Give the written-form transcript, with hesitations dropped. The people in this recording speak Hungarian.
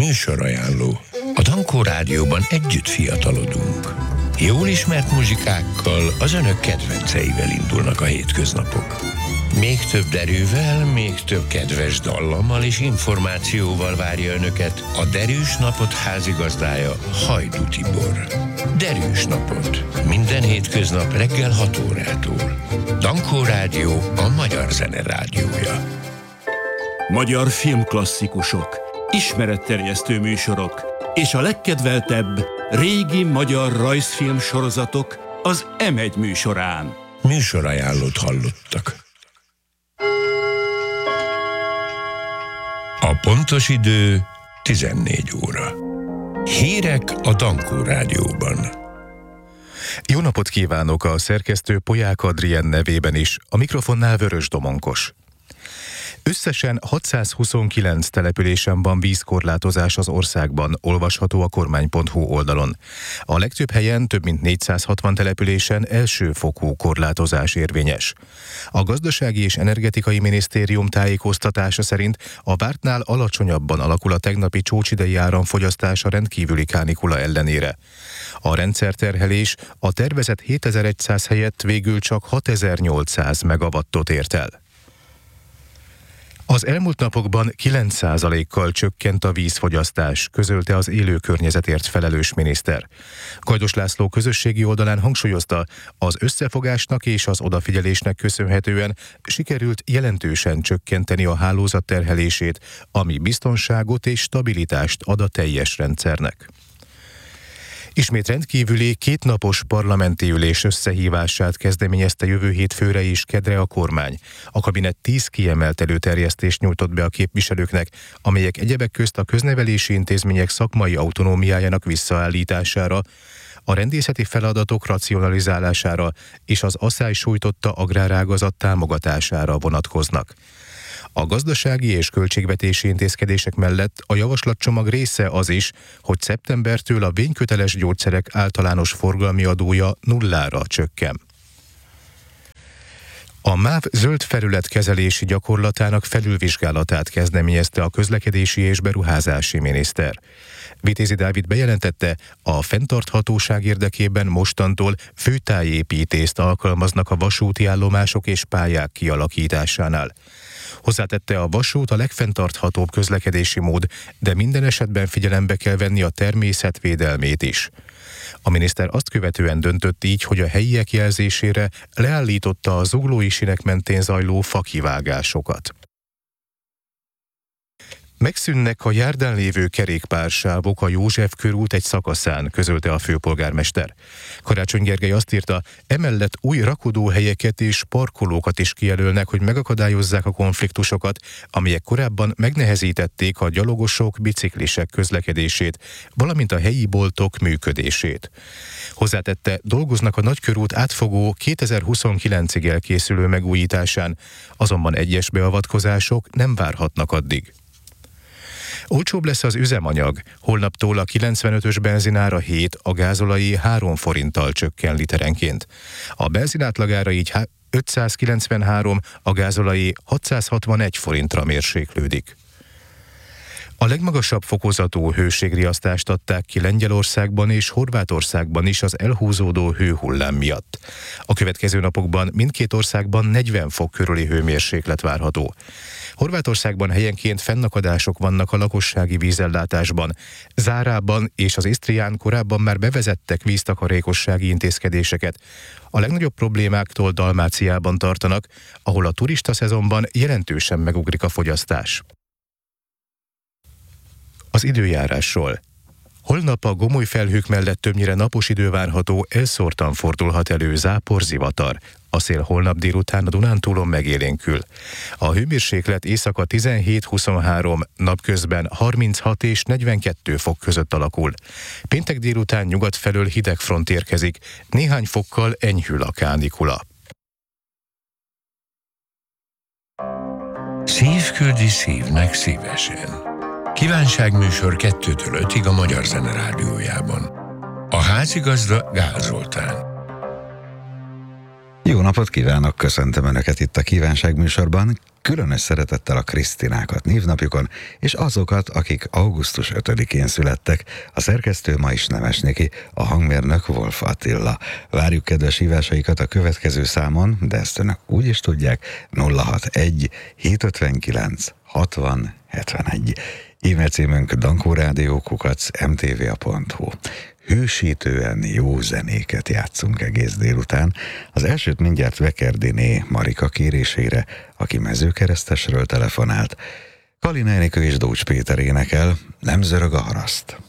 Műsorajánló. A Dankó Rádióban együtt fiatalodunk. Jól ismert muzsikákkal, az önök kedvenceivel indulnak a hétköznapok. Még több derűvel, még több kedves dallammal és információval várja önöket a Derűs Napot házigazdája, Hajdú Tibor. Derűs Napot. Minden hétköznap reggel 6 órától. Dankó Rádió, a magyar zene rádiója. Magyar filmklasszikusok, ismeretterjesztő műsorok és a legkedveltebb régi magyar rajzfilm sorozatok az M1 műsorán. Műsorajánlót hallottak. A pontos idő 14 óra. Hírek a Dankó Rádióban. Jó napot kívánok a szerkesztő Polyák Adrien nevében is, a mikrofonnál Vörös Domonkos. Összesen 629 településen van vízkorlátozás az országban, olvasható a kormány.hu oldalon. A legtöbb helyen, több mint 460 településen elsőfokú korlátozás érvényes. A Gazdasági és Energetikai Minisztérium tájékoztatása szerint a vártnál alacsonyabban alakul a tegnapi csúcsidei áramfogyasztás a rendkívüli kánikula ellenére. A rendszerterhelés a tervezett 7100 helyett végül csak 6800 megawattot ért el. Az elmúlt napokban 9%-kal csökkent a vízfogyasztás, közölte az élő környezetért felelős miniszter. Gajdos László közösségi oldalán hangsúlyozta, az összefogásnak és az odafigyelésnek köszönhetően sikerült jelentősen csökkenteni a hálózat terhelését, ami biztonságot és stabilitást ad a teljes rendszernek. Ismét rendkívüli kétnapos parlamenti ülés összehívását kezdeményezte jövő hétfőre és kedre a kormány. A kabinet 10 kiemelt előterjesztést nyújtott be a képviselőknek, amelyek egyebek közt a köznevelési intézmények szakmai autonómiájának visszaállítására, a rendészeti feladatok racionalizálására és az asszály sújtotta agrárágazat támogatására vonatkoznak. A gazdasági és költségvetési intézkedések mellett a javaslatcsomag része az is, hogy szeptembertől a vényköteles gyógyszerek általános forgalmi adója nullára csökken. A MÁV zöld felületkezelési gyakorlatának felülvizsgálatát kezdeményezte a közlekedési és beruházási miniszter. Vitézi Dávid bejelentette, a fenntarthatóság érdekében mostantól főtájépítést alkalmaznak a vasúti állomások és pályák kialakításánál. Hozzátette, a vasút a legfenntarthatóbb közlekedési mód, de minden esetben figyelembe kell venni a természet védelmét is. A miniszter azt követően döntött így, hogy a helyiek jelzésére leállította a Zuglói sínek mentén zajló fakivágásokat. Megszűnnek a járdán lévő kerékpársávok a József körút egy szakaszán, közölte a főpolgármester. Karácsony Gergely azt írta, emellett új rakodóhelyeket és parkolókat is kijelölnek, hogy megakadályozzák a konfliktusokat, amelyek korábban megnehezítették a gyalogosok, biciklisek közlekedését, valamint a helyi boltok működését. Hozzátette, dolgoznak a Nagykörút átfogó 2029-ig elkészülő megújításán, azonban egyes beavatkozások nem várhatnak addig. Olcsóbb lesz az üzemanyag, holnaptól a 95-ös benzinára 7, a gázolai 3 forinttal csökken literenként. A benzin átlagára így 593, a gázolai 661 forintra mérséklődik. A legmagasabb fokozatú hőségriasztást adták ki Lengyelországban és Horvátországban is az elhúzódó hőhullám miatt. A következő napokban mindkét országban 40 fok körüli hőmérséklet várható. Horvátországban helyenként fennakadások vannak a lakossági vízellátásban. Zárában és az Isztrián korábban már bevezettek víztakarékossági intézkedéseket. A legnagyobb problémáktól Dalmáciában tartanak, ahol a turista szezonban jelentősen megugrik a fogyasztás. Az időjárásról. Holnap a gomoly felhők mellett többnyire napos idő várható, elszórtan fordulhat elő zápor, zivatar. A szél holnap délután a Dunántúlon megélénkül. A hőmérséklet éjszaka 17-23, napközben 36 és 42 fok között alakul. Péntek délután nyugat felől hideg front érkezik, néhány fokkal enyhül a kánikula. Szív küldi szívnek szívesen. Kívánságműsor 2-től 5-ig a Magyar Zene Rádiójában. A házigazda Gál Zoltán. Jó napot kívánok, köszöntöm Önöket itt a Kívánság műsorban, különös szeretettel a Krisztinákat névnapjukon, és azokat, akik augusztus 5-én születtek. A szerkesztő ma is Nemesnéki, a hangmérnök Wolf Attila. Várjuk kedves hívásaikat a következő számon, de ezt Önök úgy is tudják, 061 759 60 71. E-mail címünk dankórádió@mtva.hu. Hősítően jó zenéket játszunk egész délután. Az elsőt mindjárt Vekerdiné Marika kérésére, aki Mezőkeresztesről telefonált. Kalina Enikő és Dócs Péter énekel, Nem zörög a haraszt.